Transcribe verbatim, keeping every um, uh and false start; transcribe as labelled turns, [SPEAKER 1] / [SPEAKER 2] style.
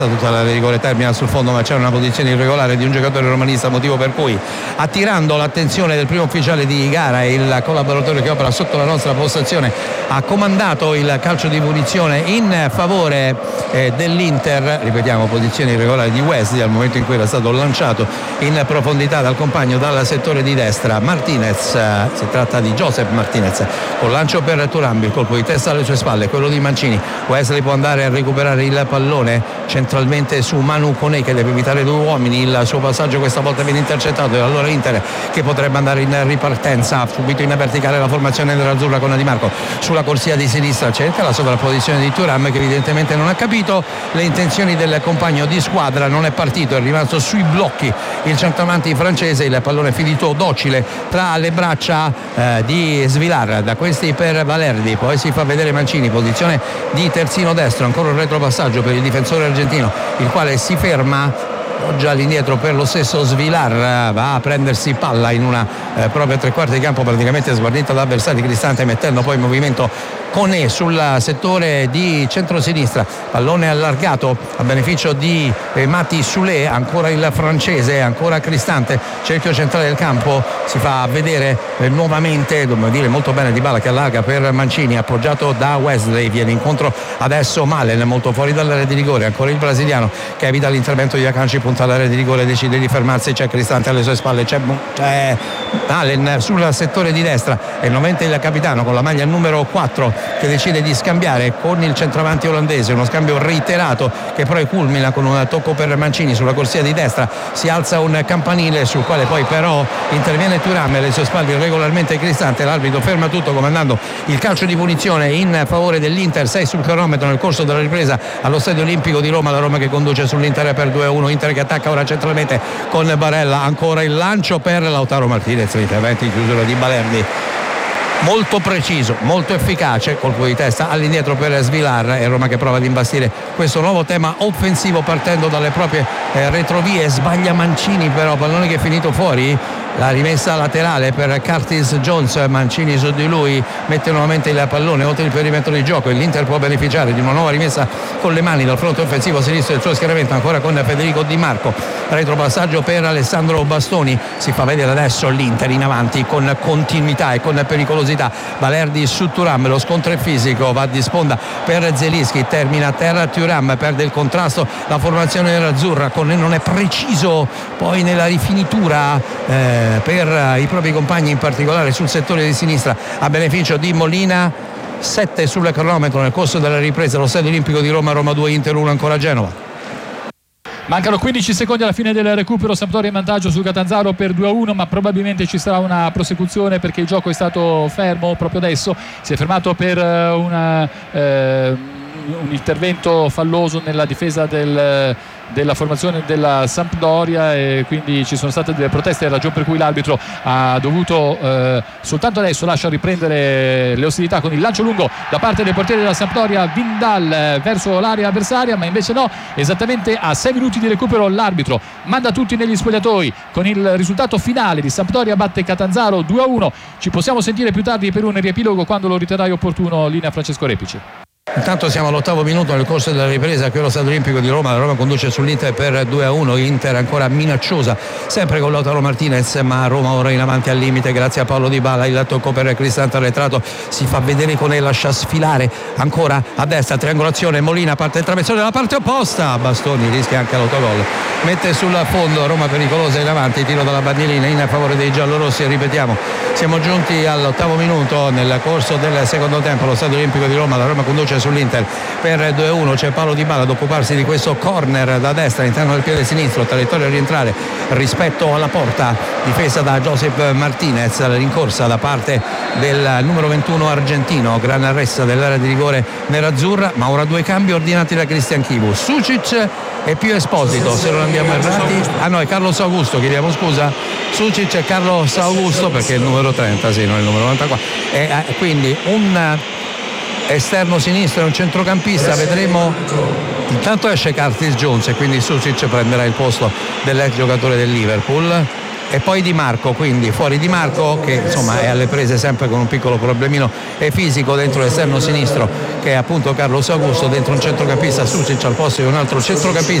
[SPEAKER 1] tutta la rigore termina sul fondo, ma c'era una posizione irregolare di un giocatore romanista, motivo per cui, attirando l'attenzione del primo ufficiale di gara e il collaboratore che opera sotto la nostra postazione, ha comandato il calcio di punizione in favore eh, dell'Inter. Ripetiamo, posizione irregolare di Wesley al momento in cui era stato lanciato in profondità dal compagno dal settore di destra. Martinez, eh, si tratta di Joseph Martinez, con lancio per Turambi, il colpo di testa alle sue spalle, quello di Mancini. Wesley può andare a recuperare il pallone centralmente su Manu Koné, che deve evitare due uomini, il suo passaggio questa volta viene intercettato e allora Inter che potrebbe andare in ripartenza. Subito in verticale la formazione dell'azzurra con Di Marco sulla corsia di sinistra, cerca la sovrapposizione di Thuram, che evidentemente non ha capito le intenzioni del compagno di squadra, non è partito, è rimasto sui blocchi il centravanti francese, il pallone è finito docile tra le braccia eh, di Svilar, da questi per Valerdi, poi si fa vedere Mancini, posizione di terzino destro, ancora un retropassaggio per il difensore argentino, il quale si ferma già all'indietro per lo stesso Svilar, va a prendersi palla in una eh, propria tre quarti di campo praticamente sguarnita da avversari, Cristante mettendo poi in movimento Koné sul settore di centrosinistra, pallone allargato a beneficio di eh, Mati Soulé, ancora il francese, ancora Cristante, cerchio centrale del campo, si fa vedere eh, nuovamente, dobbiamo dire molto bene Dybala che allarga per Mancini, appoggiato da Wesley, viene incontro adesso Malen, molto fuori dall'area di rigore, ancora il brasiliano che evita l'intervento di Akanji, punta all'area di rigore, decide di fermarsi, c'è Cristante alle sue spalle, c'è, c'è Malen sul settore di destra e nuovamente il capitano con la maglia numero quattro che decide di scambiare con il centravanti olandese, uno scambio reiterato che poi culmina con un tocco per Mancini sulla corsia di destra, si alza un campanile sul quale poi però interviene Thuram e alle sue spalle regolarmente Cristante, l'arbitro ferma tutto comandando il calcio di punizione in favore dell'Inter, sei sul cronometro nel corso della ripresa allo Stadio Olimpico di Roma, la Roma che conduce sull'Inter per due a uno, Inter che attacca ora centralmente con Barella, ancora il lancio per Lautaro Martinez, l'intervento in chiusura di Balerdi molto preciso, molto efficace, colpo di testa all'indietro per Svilar e Roma che prova ad imbastire questo nuovo tema offensivo partendo dalle proprie eh, retrovie, sbaglia Mancini però, pallone che è finito fuori, la rimessa laterale per Curtis Jones, Mancini su di lui mette nuovamente il pallone oltre il perimetro di gioco e l'Inter può beneficiare di una nuova rimessa con le mani dal fronte offensivo sinistro del suo schieramento, ancora con Federico Di Marco, retropassaggio per Alessandro Bastoni, si fa vedere adesso l'Inter in avanti con continuità e con pericolosità, Valerdi su Thuram, lo scontro è fisico, va di sponda per Zelinski, termina a terra Thuram, perde il contrasto la formazione nerazzurra, con non è preciso poi nella rifinitura eh, per i propri compagni, in particolare sul settore di sinistra a beneficio di Molina. Sette sul cronometro nel corso della ripresa allo Stadio Olimpico di Roma, Roma due Inter uno ancora Genova.
[SPEAKER 2] Mancano quindici secondi alla fine del recupero, Sampdoria in vantaggio sul Catanzaro per due a uno, ma probabilmente ci sarà una prosecuzione perché il gioco è stato fermo proprio adesso, si è fermato per una, eh, un intervento falloso nella difesa del, della formazione della Sampdoria e quindi ci sono state delle proteste, ragione per cui l'arbitro ha dovuto eh, soltanto adesso lascia riprendere le ostilità con il lancio lungo da parte del portiere della Sampdoria Vindal eh, verso l'area avversaria, ma invece no, esattamente a sei minuti di recupero l'arbitro manda tutti negli spogliatoi con il risultato finale di Sampdoria batte Catanzaro due a uno. Ci possiamo sentire più tardi per un riepilogo quando lo riterrai opportuno, linea Francesco Repici.
[SPEAKER 1] Intanto siamo all'ottavo minuto nel corso della ripresa qui allo Stadio Olimpico di Roma, la Roma conduce sull'Inter per due a uno, Inter ancora minacciosa sempre con Lautaro Martinez, ma Roma ora in avanti al limite grazie a Paolo Dybala, il tocco per Cristante arretrato, si fa vedere con lei, lascia sfilare ancora a destra, triangolazione, Molina parte il traversone dalla parte opposta, Bastoni rischia anche l'autogol, mette sul fondo, Roma pericolosa in avanti, tiro dalla bandierina in favore dei giallorossi e ripetiamo siamo giunti all'ottavo minuto nel corso del secondo tempo allo Stadio Olimpico di Roma, la Roma conduce sull'Inter per due a uno, c'è Paolo Dybala ad occuparsi di questo corner da destra all'interno del piede sinistro, traiettoria a rientrare rispetto alla porta, difesa da Joseph Martinez, la rincorsa da parte del numero ventuno argentino, gran ressa dell'area di rigore nerazzurra, ma ora due cambi ordinati da Christian Chivu, Sucic e più Esposito, se non andiamo errati, ah no è Carlos Augusto, chiediamo scusa, Sucic e Carlos Augusto perché è il numero trenta, sì, non il numero novantaquattro, e eh, quindi un esterno sinistro e un centrocampista, vedremo. Intanto esce Curtis Jones e quindi Sucic prenderà il posto dell'ex giocatore del Liverpool. e poi Di Marco, quindi fuori Di Marco che insomma è alle prese sempre con un piccolo problemino fisico dentro l'esterno sinistro che è appunto Carlos Augusto, dentro un centrocampista Sucic al posto di un altro centrocampista